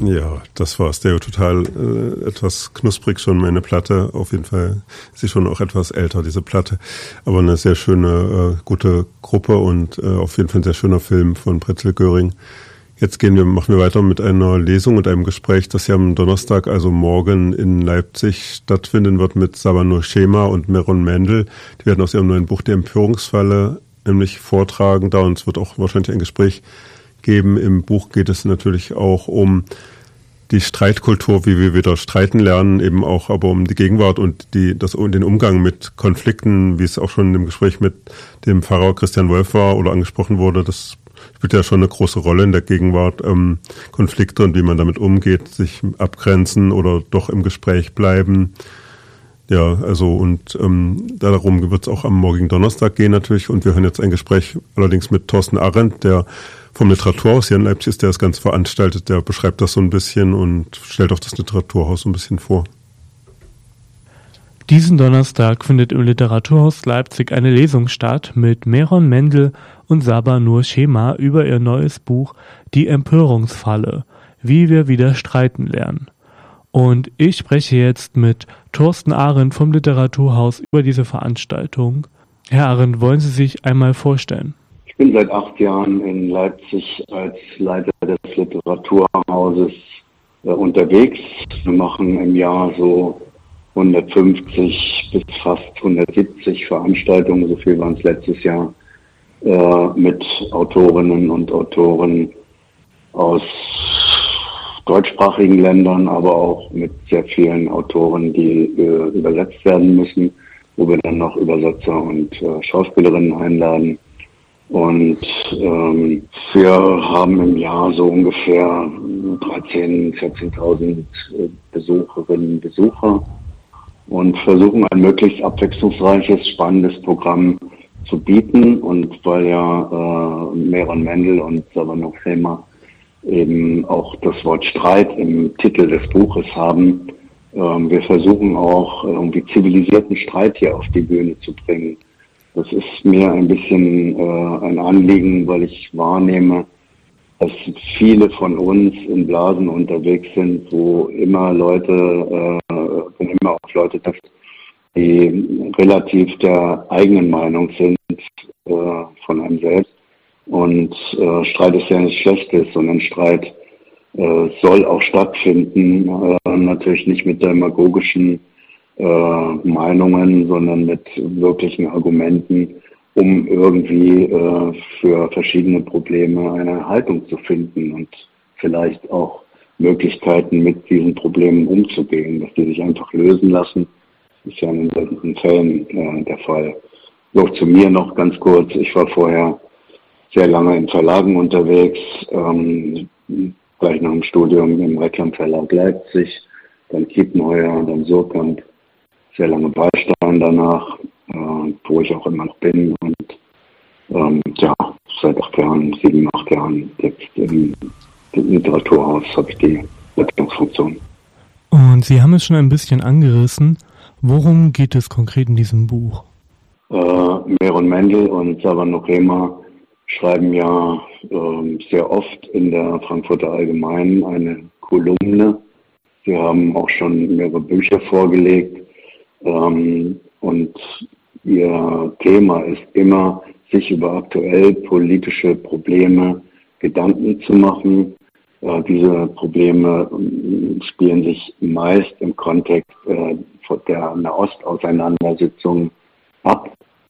Ja, das war Stereo Total, etwas knusprig schon, meine Platte. Auf jeden Fall ist sie schon auch etwas älter, diese Platte. Aber eine sehr schöne, gute Gruppe und auf jeden Fall ein sehr schöner Film von Pretzel Göring. Jetzt machen wir weiter mit einer Lesung und einem Gespräch, das ja am Donnerstag, also morgen in Leipzig stattfinden wird mit Sabanur Schema und Meron Mendel. Die werden aus ihrem neuen Buch Die Empörungsfalle nämlich vortragen da, und es wird auch wahrscheinlich ein Gespräch geben. Im Buch geht es natürlich auch um die Streitkultur, wie wir wieder streiten lernen, eben auch aber um die Gegenwart und den Umgang mit Konflikten, wie es auch schon im Gespräch mit dem Pfarrer Christian Wolf war oder angesprochen wurde. Das spielt ja schon eine große Rolle in der Gegenwart, Konflikte und wie man damit umgeht, sich abgrenzen oder doch im Gespräch bleiben. Ja, also und darum wird es auch am morgigen Donnerstag gehen natürlich, und wir hören jetzt ein Gespräch allerdings mit Thorsten Arendt, der vom Literaturhaus hier in Leipzig ist, der das Ganze veranstaltet, der beschreibt das so ein bisschen und stellt auch das Literaturhaus so ein bisschen vor. Diesen Donnerstag findet im Literaturhaus Leipzig eine Lesung statt mit Meron Mendel und Sabanur Schema über ihr neues Buch Die Empörungsfalle, wie wir wieder streiten lernen. Und ich spreche jetzt mit Thorsten Arendt vom Literaturhaus über diese Veranstaltung. Herr Arendt, wollen Sie sich einmal vorstellen? Ich bin seit 8 Jahren in Leipzig als Leiter des Literaturhauses unterwegs. Wir machen im Jahr so 150 bis fast 170 Veranstaltungen, so viel waren es letztes Jahr, mit Autorinnen und Autoren aus deutschsprachigen Ländern, aber auch mit sehr vielen Autoren, die übersetzt werden müssen, wo wir dann noch Übersetzer und Schauspielerinnen einladen. Und wir haben im Jahr so ungefähr 13.000, 14.000 Besucherinnen und Besucher und versuchen ein möglichst abwechslungsreiches, spannendes Programm zu bieten. Und weil ja Meron Mendel und Sabanur Schema eben auch das Wort Streit im Titel des Buches haben, wir versuchen auch irgendwie zivilisierten Streit hier auf die Bühne zu bringen. Das ist mir ein bisschen ein Anliegen, weil ich wahrnehme, dass viele von uns in Blasen unterwegs sind, wo immer Leute trifft, die relativ der eigenen Meinung sind von einem selbst. Und Streit ist ja nichts Schlechtes, sondern Streit soll auch stattfinden, natürlich nicht mit demagogischen Meinungen, sondern mit wirklichen Argumenten, um irgendwie für verschiedene Probleme eine Haltung zu finden und vielleicht auch Möglichkeiten, mit diesen Problemen umzugehen, dass die sich einfach lösen lassen. Das ist ja in seltenen Fällen der Fall. So, zu mir noch ganz kurz. Ich war vorher sehr lange in Verlagen unterwegs, gleich nach dem Studium im Reklam Verlag Leipzig, dann Kiepenheuer, dann Surkamp, sehr lange Beistand danach, wo ich auch immer noch bin, und seit 7, 8 Jahren jetzt im Literaturhaus habe ich die Leitungsfunktion. Und Sie haben es schon ein bisschen angerissen. Worum geht es konkret in diesem Buch? Meron Mendel und Sabanur Schema schreiben ja sehr oft in der Frankfurter Allgemeinen eine Kolumne. Sie haben auch schon mehrere Bücher vorgelegt. Und ihr Thema ist immer, sich über aktuell politische Probleme Gedanken zu machen. Diese Probleme spielen sich meist im Kontext der Nahost-Auseinandersetzung ab.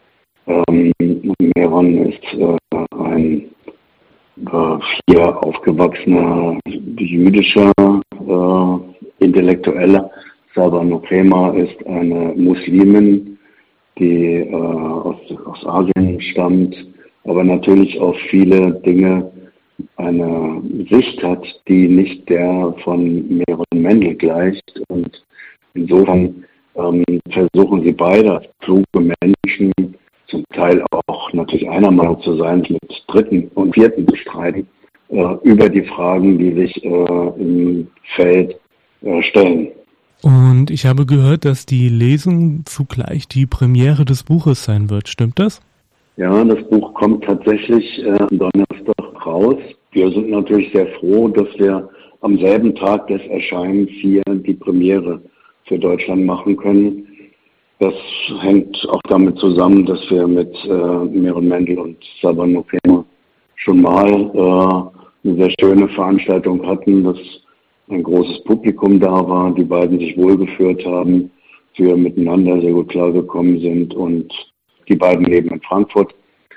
Meron ist ein hier aufgewachsener jüdischer Intellektueller. Sabanur Schema ist eine Muslimin, die aus Asien stammt, aber natürlich auf viele Dinge eine Sicht hat, die nicht der von Meron Mendel gleicht. Und insofern versuchen sie beide als kluge Menschen, zum Teil auch natürlich einer Meinung zu sein, mit Dritten und Vierten zu streiten, über die Fragen, die sich im Feld stellen. Und ich habe gehört, dass die Lesung zugleich die Premiere des Buches sein wird. Stimmt das? Ja, das Buch kommt tatsächlich am Donnerstag raus. Wir sind natürlich sehr froh, dass wir am selben Tag des Erscheinens hier die Premiere für Deutschland machen können. Das hängt auch damit zusammen, dass wir mit Meron Mendel und Saba Nur Chema schon mal eine sehr schöne Veranstaltung hatten, dass ein großes Publikum da war, die beiden sich wohlgeführt haben, wir miteinander sehr gut klargekommen sind und die beiden leben in Frankfurt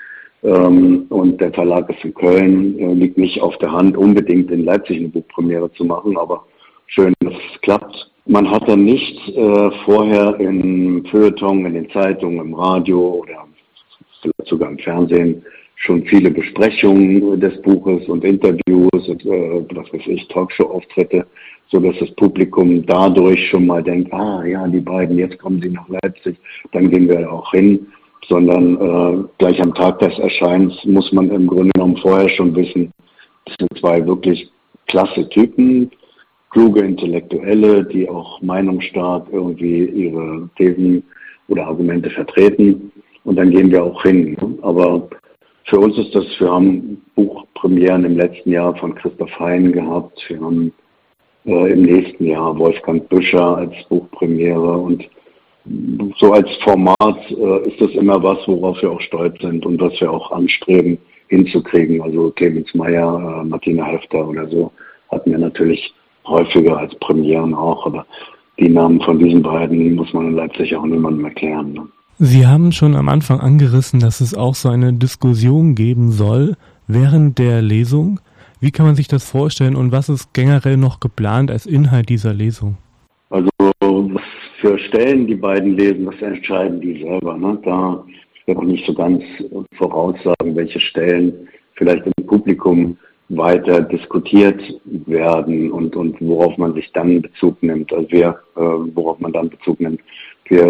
und der Verlag ist in Köln, liegt nicht auf der Hand, unbedingt in Leipzig eine Buchpremiere zu machen, aber schön, dass es klappt. Man hat dann nicht vorher im Feuilleton, in den Zeitungen, im Radio oder vielleicht sogar im Fernsehen schon viele Besprechungen des Buches und Interviews und was weiß ich, Talkshow-Auftritte, so dass das Publikum dadurch schon mal denkt, ja, die beiden, jetzt kommen sie nach Leipzig, dann gehen wir auch hin, sondern gleich am Tag des Erscheinens muss man im Grunde genommen vorher schon wissen, das sind zwei wirklich klasse Typen, kluge Intellektuelle, die auch meinungsstark irgendwie ihre Thesen oder Argumente vertreten und dann gehen wir auch hin. Aber für uns ist das, wir haben Buchpremieren im letzten Jahr von Christoph Hein gehabt, wir haben im nächsten Jahr Wolfgang Büscher als Buchpremiere und so als Format ist das immer was, worauf wir auch stolz sind und was wir auch anstreben hinzukriegen. Also Clemens Meyer, Martina Hefter oder so hatten wir natürlich häufiger als Premieren auch, aber die Namen von diesen beiden muss man in Leipzig auch niemandem erklären. Ne? Sie haben schon am Anfang angerissen, dass es auch so eine Diskussion geben soll während der Lesung. Wie kann man sich das vorstellen und was ist generell noch geplant als Inhalt dieser Lesung? Also was für Stellen die beiden lesen, das entscheiden die selber. Ne? Da wird auch nicht so ganz voraussagen, welche Stellen vielleicht im Publikum weiter diskutiert werden und worauf man sich dann Bezug nimmt. Also worauf man dann Bezug nimmt. Wir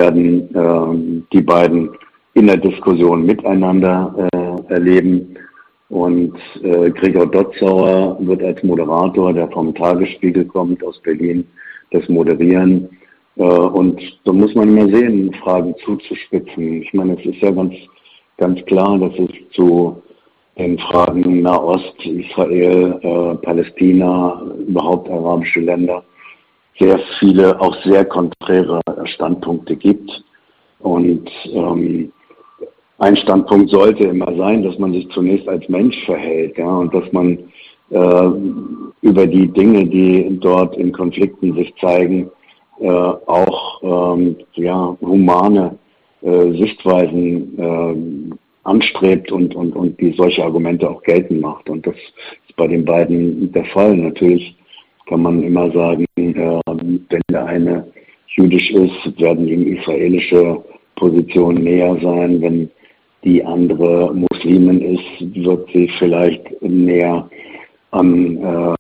werden die beiden in der Diskussion miteinander erleben und Gregor Dotzauer wird als Moderator, der vom Tagesspiegel kommt aus Berlin, das moderieren. Und da muss man immer sehen, Fragen zuzuspitzen. Ich meine, es ist ja ganz klar, dass es zu den Fragen Nahost, Israel, Palästina, überhaupt arabische Länder, sehr viele, auch sehr konträre Standpunkte gibt. Und ein Standpunkt sollte immer sein, dass man sich zunächst als Mensch verhält, ja, und dass man über die Dinge, die dort in Konflikten sich zeigen, auch humane Sichtweisen anstrebt und die solche Argumente auch geltend macht. Und das ist bei den beiden der Fall. Natürlich kann man immer sagen, wenn der eine jüdisch ist, werden ihm israelische Positionen näher sein. Wenn die andere Muslimin ist, wird sie vielleicht näher an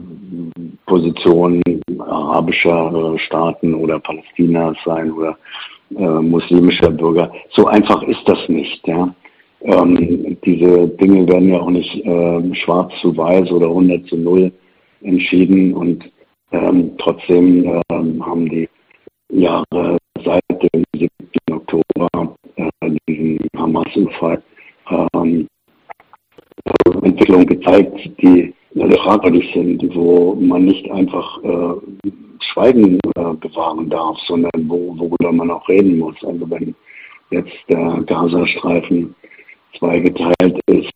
Positionen arabischer Staaten oder Palästinas sein oder muslimischer Bürger. So einfach ist das nicht. Ja? Diese Dinge werden ja auch nicht schwarz zu weiß oder 100:0 entschieden und trotzdem haben die Jahre seit dem 7. Oktober, diesen Hamas-Überfall, Entwicklungen gezeigt, die fragwürdig sind, wo man nicht einfach Schweigen bewahren darf, sondern worüber man auch reden muss. Also wenn jetzt der Gazastreifen zweigeteilt ist,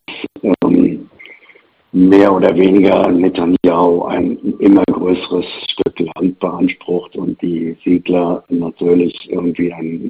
mehr oder weniger Netanyahu ein immer größeres Stück Land beansprucht und die Siedler natürlich irgendwie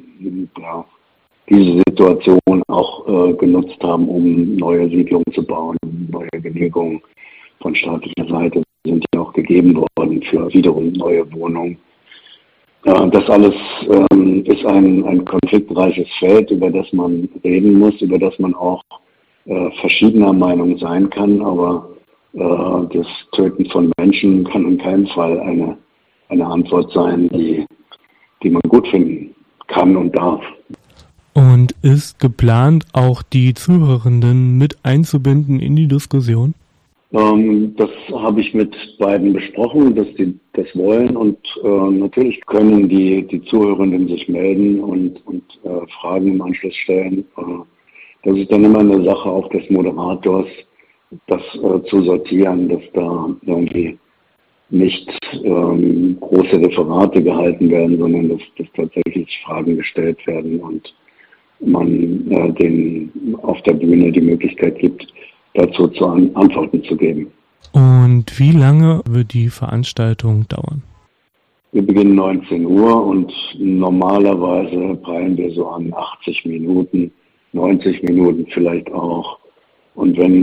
diese Situation auch genutzt haben, um neue Siedlungen zu bauen, neue Genehmigungen von staatlicher Seite sind ja auch gegeben worden für wiederum neue Wohnungen. Das alles ist ein konfliktreiches Feld, über das man reden muss, über das man auch verschiedener Meinung sein kann, aber das Töten von Menschen kann in keinem Fall eine Antwort sein, die man gut finden kann und darf. Und ist geplant, auch die Zuhörenden mit einzubinden in die Diskussion? Das habe ich mit beiden besprochen, dass die das wollen und natürlich können die Zuhörenden sich melden und Fragen im Anschluss stellen. Das ist dann immer eine Sache auch des Moderators, das zu sortieren, dass da irgendwie nicht große Referate gehalten werden, sondern dass tatsächlich Fragen gestellt werden und man denen auf der Bühne die Möglichkeit gibt, dazu Antworten zu geben. Und wie lange wird die Veranstaltung dauern? Wir beginnen 19 Uhr und normalerweise peilen wir so an 80 Minuten, 90 Minuten vielleicht auch. Und wenn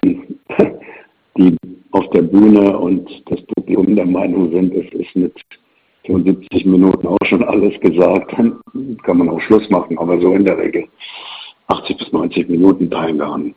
die auf der Bühne und das Publikum der Meinung sind, es ist mit 75 Minuten auch schon alles gesagt, dann kann man auch Schluss machen. Aber so in der Regel 80 bis 90 Minuten peilen wir an.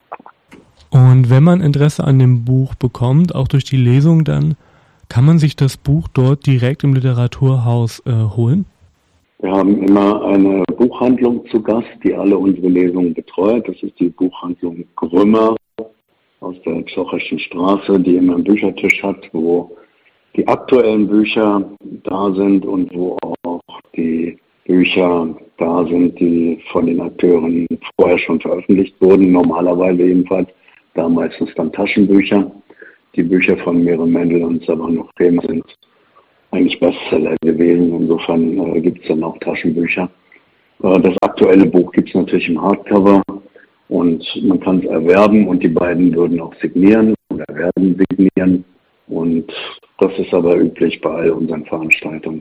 Und wenn man Interesse an dem Buch bekommt, auch durch die Lesung dann, kann man sich das Buch dort direkt im Literaturhaus holen? Wir haben immer eine Buchhandlung zu Gast, die alle unsere Lesungen betreut. Das ist die Buchhandlung Grümmer aus der Zocherschen Straße, die immer einen Büchertisch hat, wo die aktuellen Bücher da sind und wo auch die Bücher da sind, die von den Akteuren vorher schon veröffentlicht wurden, normalerweise jedenfalls, da meistens dann Taschenbücher. Die Bücher von Meron Mendel und Sabah Nuschema sind eigentlich Bestseller gewesen. Insofern gibt es dann auch Taschenbücher. Das aktuelle Buch gibt es natürlich im Hardcover und man kann es erwerben und die beiden würden auch signieren oder werden signieren. Und das ist aber üblich bei all unseren Veranstaltungen.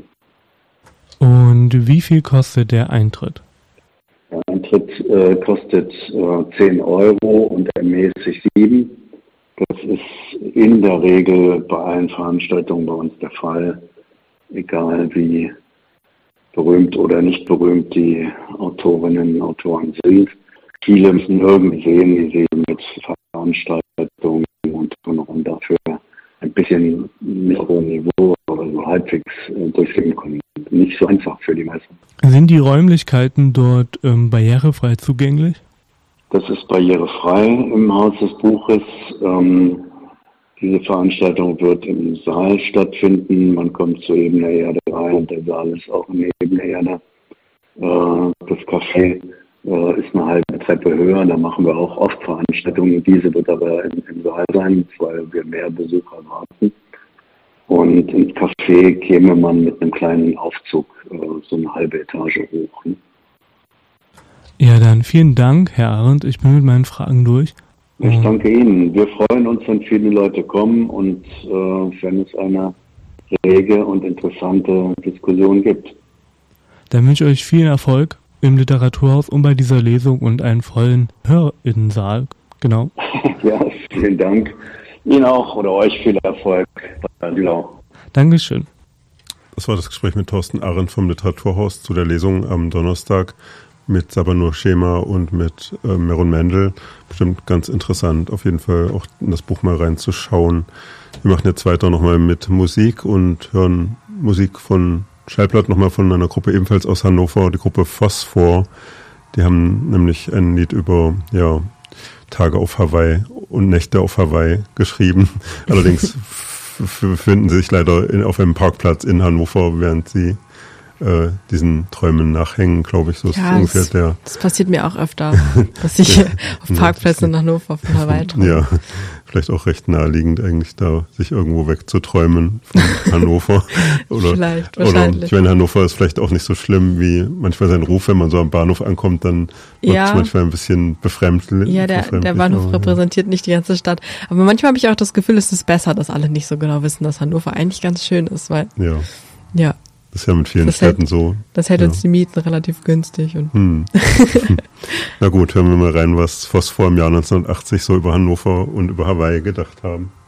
Und wie viel kostet der Eintritt? Der Eintritt kostet 10 Euro und ermäßigt 7. Das ist in der Regel bei allen Veranstaltungen bei uns der Fall, egal wie berühmt oder nicht berühmt die Autorinnen und Autoren sind. Viele müssen irgendwie sehen, wie sie mit Veranstaltungen und dafür ein bisschen mit hohem Niveau oder so halbwegs durchgehen können. Nicht so einfach für die meisten. Sind die Räumlichkeiten dort barrierefrei zugänglich? Das ist barrierefrei im Haus des Buches. Diese Veranstaltung wird im Saal stattfinden. Man kommt zur Ebener Erde rein und der Saal ist auch in Ebener Erde. Das Café ist eine halbe Treppe höher. Da machen wir auch oft Veranstaltungen. Diese wird aber im Saal sein, weil wir mehr Besucher erwarten. Und ins Café käme man mit einem kleinen Aufzug so eine halbe Etage hoch. Ne? Ja, dann vielen Dank, Herr Arendt. Ich bin mit meinen Fragen durch. Ich danke Ihnen. Wir freuen uns, wenn viele Leute kommen und wenn es eine rege und interessante Diskussion gibt. Dann wünsche ich euch viel Erfolg im Literaturhaus und bei dieser Lesung und einen vollen Hörerinnensaal. Genau. Ja, vielen Dank. Ihnen auch oder euch viel Erfolg bei Dülau. Dankeschön. Das war das Gespräch mit Thorsten Arendt vom Literaturhaus zu der Lesung am Donnerstag mit Sabah Nuschema und mit Meron Mendel. Bestimmt ganz interessant, auf jeden Fall auch in das Buch mal reinzuschauen. Wir machen jetzt weiter nochmal mit Musik und hören Musik von Schallplatten nochmal von einer Gruppe ebenfalls aus Hannover, die Gruppe Phosphor. Die haben nämlich ein Lied über Tage auf Hawaii und Nächte auf Hawaii geschrieben. Allerdings befinden sie sich leider auf einem Parkplatz in Hannover, während sie diesen Träumen nachhängen, glaube ich, so ist ungefähr der. Das passiert mir auch öfter, dass ich auf Parkplätzen in Hannover von Hawaii träume. Ja, vielleicht auch recht naheliegend eigentlich da, sich irgendwo wegzuträumen von Hannover. Vielleicht, wahrscheinlich. Oder ich meine, Hannover ist vielleicht auch nicht so schlimm wie manchmal sein Ruf, wenn man so am Bahnhof ankommt, dann wird es manchmal ein bisschen befremdlich. Ja, der Bahnhof repräsentiert nicht die ganze Stadt. Aber manchmal habe ich auch das Gefühl, es ist besser, dass alle nicht so genau wissen, dass Hannover eigentlich ganz schön ist, weil ja. Das ist ja mit vielen Städten so. Das hält uns die Mieten relativ günstig. Und Na gut, hören wir mal rein, was Phosphor im Jahr 1980 so über Hannover und über Hawaii gedacht haben.